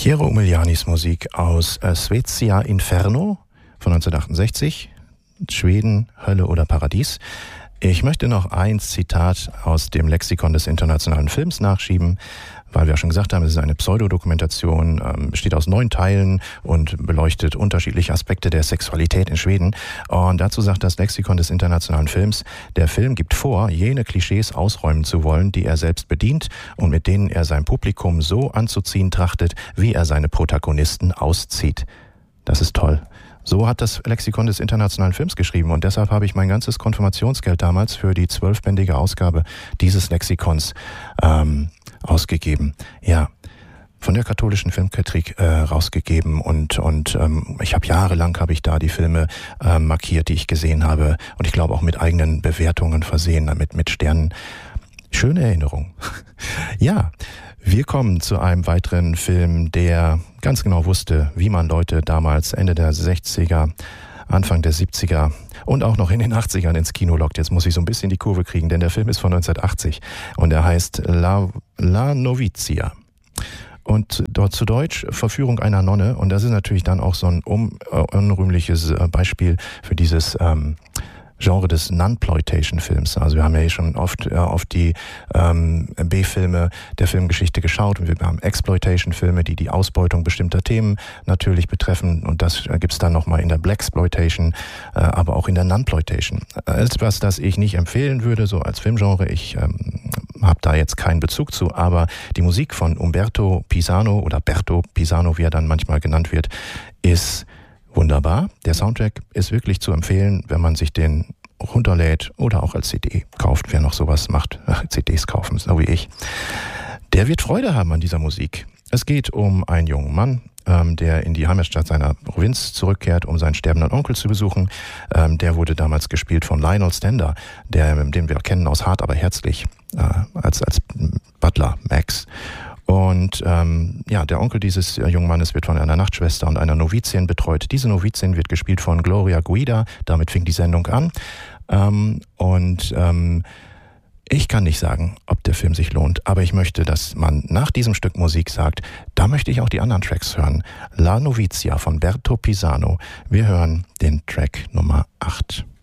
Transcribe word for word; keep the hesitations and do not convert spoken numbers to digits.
Piero Umilianis Musik aus äh, Svezia Inferno von neunzehnhundertachtundsechzig, Schweden, Hölle oder Paradies. Ich möchte noch ein Zitat aus dem Lexikon des internationalen Films nachschieben, weil wir ja schon gesagt haben, es ist eine Pseudodokumentation, ähm, besteht aus neun Teilen und beleuchtet unterschiedliche Aspekte der Sexualität in Schweden. Und dazu sagt das Lexikon des internationalen Films, der Film gibt vor, jene Klischees ausräumen zu wollen, die er selbst bedient und mit denen er sein Publikum so anzuziehen trachtet, wie er seine Protagonisten auszieht. Das ist toll. So hat das Lexikon des internationalen Films geschrieben und deshalb habe ich mein ganzes Konfirmationsgeld damals für die zwölfbändige Ausgabe dieses Lexikons ähm, ausgegeben. Ja, von der katholischen Filmkritik äh, rausgegeben und und ähm, ich habe jahrelang habe ich da die Filme äh, markiert, die ich gesehen habe und ich glaube auch mit eigenen Bewertungen versehen, damit mit Sternen. Schöne Erinnerung. Ja, wir kommen zu einem weiteren Film, der ganz genau wusste, wie man Leute damals Ende der sechziger, Anfang der siebziger und auch noch in den achtzigern ins Kino lockt. Jetzt muss ich so ein bisschen die Kurve kriegen, denn der Film ist von neunzehnhundertachtzig und er heißt La, La Novizia. Und dort zu Deutsch Verführung einer Nonne. Und das ist natürlich dann auch so ein um, äh, unrühmliches Beispiel für dieses ähm, Genre des Nunploitation-Films. Also wir haben ja hier schon oft äh, auf die ähm, B-Filme der Filmgeschichte geschaut und wir haben Exploitation-Filme, die die Ausbeutung bestimmter Themen natürlich betreffen und das äh, gibt's dann nochmal in der Blaxploitation, äh, aber auch in der Nunploitation. Etwas, das ich nicht empfehlen würde, so als Filmgenre. Ich ähm, habe da jetzt keinen Bezug zu, aber die Musik von Umberto Pisano oder Berto Pisano, wie er dann manchmal genannt wird, ist wunderbar. Der Soundtrack ist wirklich zu empfehlen, wenn man sich den runterlädt oder auch als C D kauft, wer noch sowas macht, C Ds kaufen, so wie ich. Der wird Freude haben an dieser Musik. Es geht um einen jungen Mann, ähm, der in die Heimatstadt seiner Provinz zurückkehrt, um seinen sterbenden Onkel zu besuchen. Ähm, der wurde damals gespielt von Lionel Stander, der, den wir kennen aus Hart aber herzlich, äh, als, als Butler Max. Und ähm, ja, der Onkel dieses äh, jungen Mannes wird von einer Nachtschwester und einer Novizin betreut. Diese Novizin wird gespielt von Gloria Guida. Damit fing die Sendung an. Ähm, und ähm, ich kann nicht sagen, ob der Film sich lohnt, aber ich möchte, dass man nach diesem Stück Musik sagt, da möchte ich auch die anderen Tracks hören. La Novizia von Berto Pisano. Wir hören den Track Nummer acht.